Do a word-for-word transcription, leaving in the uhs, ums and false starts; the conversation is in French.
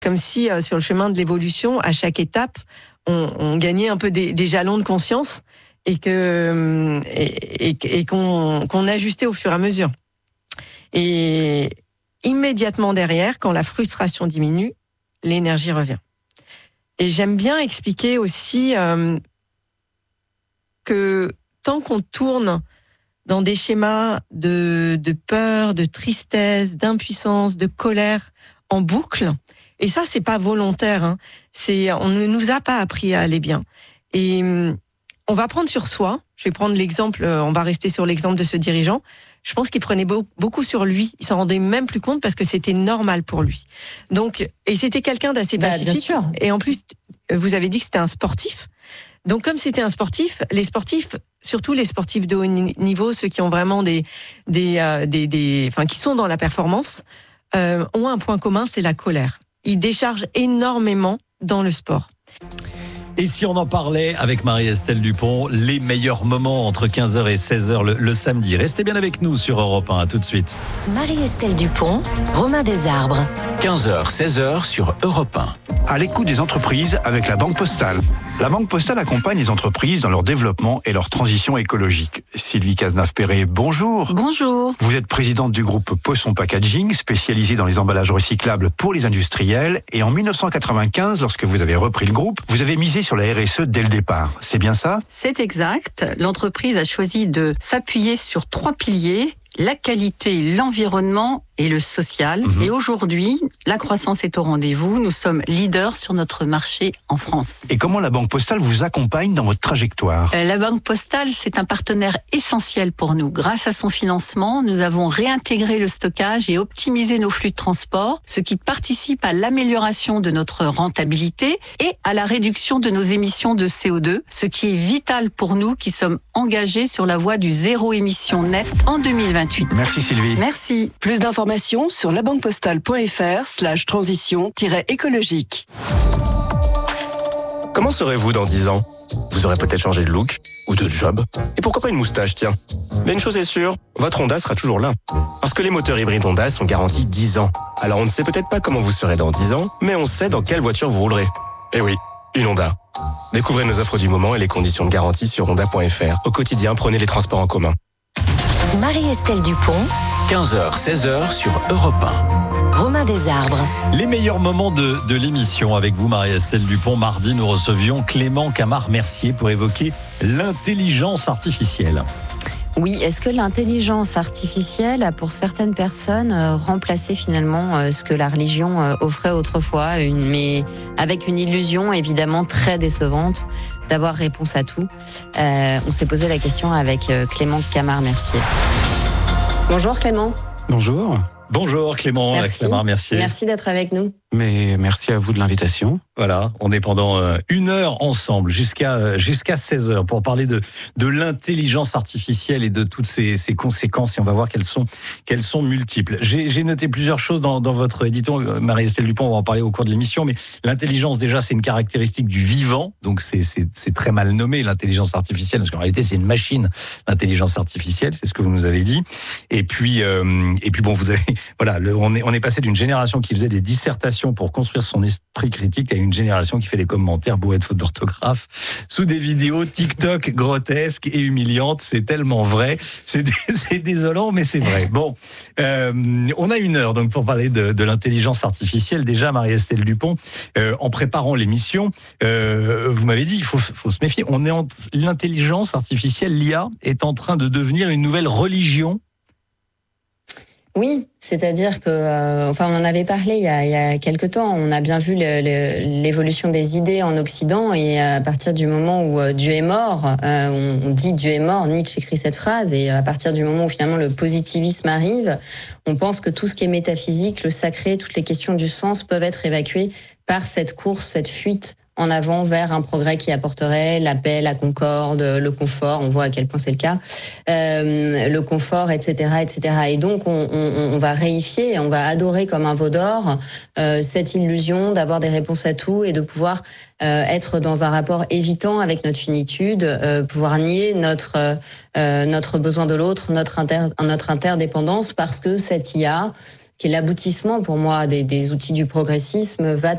comme si euh, sur le chemin de l'évolution, à chaque étape, on, on gagnait un peu des, des jalons de conscience et que et, et, et qu'on, qu'on ajustait au fur et à mesure. Et immédiatement derrière, quand la frustration diminue, l'énergie revient. Et j'aime bien expliquer aussi euh, que tant qu'on tourne dans des schémas de, de peur, de tristesse, d'impuissance, de colère en boucle, et ça, c'est pas volontaire, hein, c'est, on ne nous a pas appris à aller bien. Et on va prendre sur soi, je vais prendre l'exemple, on va rester sur l'exemple de ce dirigeant, je pense qu'il prenait beaucoup sur lui, il s'en rendait même plus compte parce que c'était normal pour lui. Donc, et c'était quelqu'un d'assez bah, pacifique, bien sûr. Et en plus, vous avez dit que c'était un sportif. Donc, comme c'était un sportif, les sportifs, surtout les sportifs de haut niveau, ceux qui ont vraiment des, des, euh, des, des, enfin, qui sont dans la performance, euh, ont un point commun, c'est la colère. Ils déchargent énormément dans le sport. Et si on en parlait avec Marie-Estelle Dupont, les meilleurs moments entre quinze heures et seize heures le, le samedi. Restez bien avec nous sur Europe un, à tout de suite. Marie-Estelle Dupont, Romain Desarbres. quinze heures, seize heures sur Europe un. À l'écoute des entreprises avec la Banque Postale. La Banque Postale accompagne les entreprises dans leur développement et leur transition écologique. Sylvie Cazenave-Perret, bonjour. Bonjour. Vous êtes présidente du groupe Poisson Packaging, spécialisé dans les emballages recyclables pour les industriels. Et en dix-neuf cent quatre-vingt-quinze, lorsque vous avez repris le groupe, vous avez misé sur la R S E dès le départ. C'est bien ça ? C'est exact. L'entreprise a choisi de s'appuyer sur trois piliers: la qualité, l'environnement et le social. Mmh. Et aujourd'hui, la croissance est au rendez-vous. Nous sommes leaders sur notre marché en France. Et comment la Banque Postale vous accompagne dans votre trajectoire ? La Banque Postale, c'est un partenaire essentiel pour nous. Grâce à son financement, nous avons réintégré le stockage et optimisé nos flux de transport, ce qui participe à l'amélioration de notre rentabilité et à la réduction de nos émissions de C O deux, ce qui est vital pour nous qui sommes engagés sur la voie du zéro émission net en deux mille vingt-huit. Merci Sylvie. Merci. Plus d'informations sur labanquepostale.fr slash transition écologique. Comment serez-vous dans dix ans ? Vous aurez peut-être changé de look ou de job. Et pourquoi pas une moustache, tiens ? Mais une chose est sûre, votre Honda sera toujours là. Parce que les moteurs hybrides Honda sont garantis dix ans. Alors on ne sait peut-être pas comment vous serez dans dix ans, mais on sait dans quelle voiture vous roulerez. Eh oui, une Honda. Découvrez nos offres du moment et les conditions de garantie sur honda point f r. Au quotidien, prenez les transports en commun. Marie-Estelle Dupont. quinze heures, seize heures sur Europe un. Romain Desarbres. Les meilleurs moments de, de l'émission avec vous, Marie-Estelle Dupont. Mardi, nous recevions Clément Camard-Mercier pour évoquer l'intelligence artificielle. Oui, est-ce que l'intelligence artificielle a pour certaines personnes euh, remplacé finalement euh, ce que la religion euh, offrait autrefois, une, mais avec une illusion évidemment très décevante d'avoir réponse à tout. Euh, on s'est posé la question avec euh, Clément Camard-Mercier. Bonjour Clément. Bonjour. Bonjour Clément Merci. Camard-Mercier. Merci d'être avec nous. Mais merci à vous de l'invitation. Voilà, on est pendant euh, une heure ensemble jusqu'à euh, jusqu'à seize heures pour parler de de l'intelligence artificielle et de toutes ses, ses conséquences, et on va voir qu'elles sont qu'elles sont multiples. J'ai, j'ai noté plusieurs choses dans, dans votre édito, Marie-Estelle Dupont, on va en parler au cours de l'émission, mais l'intelligence déjà c'est une caractéristique du vivant, donc c'est c'est c'est très mal nommé l'intelligence artificielle parce qu'en réalité c'est une machine, l'intelligence artificielle, c'est ce que vous nous avez dit. Et puis euh, et puis bon, vous avez voilà, le, on est on est passé d'une génération qui faisait des dissertations pour construire son esprit critique à une génération qui fait des commentaires bourrés de fautes d'orthographe sous des vidéos TikTok grotesques et humiliantes. C'est tellement vrai. C'est, c'est désolant, mais c'est vrai. Bon, euh, on a une heure donc pour parler de, de l'intelligence artificielle. Déjà, Marie-Estelle Dupont, euh, en préparant l'émission, euh, vous m'avez dit il faut, faut se méfier. On est en, l'intelligence artificielle, l'I A, est en train de devenir une nouvelle religion. Oui, c'est-à-dire que, euh, enfin, on en avait parlé il y a, il y a quelque temps. On a bien vu le, le, l'évolution des idées en Occident, et à partir du moment où euh, Dieu est mort, euh, on, on dit Dieu est mort. Nietzsche écrit cette phrase, et à partir du moment où finalement le positivisme arrive, on pense que tout ce qui est métaphysique, le sacré, toutes les questions du sens peuvent être évacuées par cette course, cette fuite en avant vers un progrès qui apporterait la paix, la concorde, le confort. On voit à quel point c'est le cas. Euh, le confort, et cetera, et cetera. Et donc, on, on, on va réifier, on va adorer comme un veau d'or euh, cette illusion d'avoir des réponses à tout et de pouvoir euh, être dans un rapport évitant avec notre finitude, euh, pouvoir nier notre euh, notre besoin de l'autre, notre inter, notre interdépendance, parce que cette I A, qui est l'aboutissement pour moi des, des outils du progressisme, va